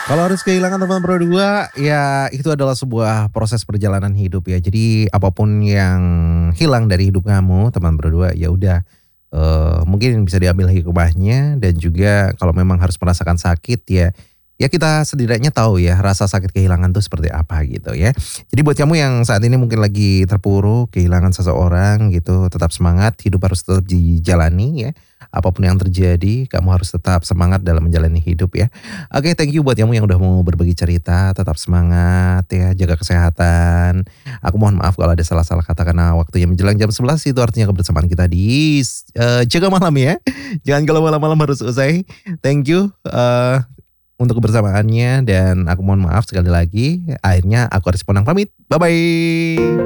Kalau harus kehilangan teman berdua, ya itu adalah sebuah proses perjalanan hidup ya. Jadi apapun yang hilang dari hidup kamu, teman berdua, ya udah, mungkin bisa diambil hikmahnya dan juga kalau memang harus merasakan sakit ya, ya kita setidaknya tahu ya rasa sakit kehilangan tuh seperti apa gitu ya. Jadi buat kamu yang saat ini mungkin lagi terpuruk, kehilangan seseorang gitu, tetap semangat, hidup harus tetap dijalani ya. Apapun yang terjadi, kamu harus tetap semangat dalam menjalani hidup ya. Oke, thank you buat kamu yang udah mau berbagi cerita, tetap semangat ya, jaga kesehatan. Aku mohon maaf kalau ada salah-salah kata karena waktunya menjelang jam 11 itu artinya kebersamaan kita jaga malam ya. Jangan kalau malam-malam harus usai. Thank you untuk kebersamaannya dan aku mohon maaf sekali lagi. Akhirnya aku harus pulang pamit. Bye bye.